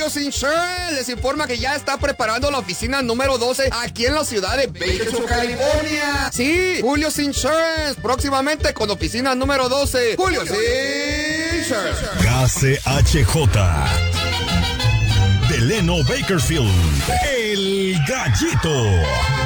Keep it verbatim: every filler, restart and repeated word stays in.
Julio's Insurance les informa que ya está preparando la oficina número doce aquí en la ciudad de Bakersfield, California. Sí, Julio's Insurance, próximamente con oficina número doce. Julio's Insurance. K C H J. Delano Bakersfield, el Gallito.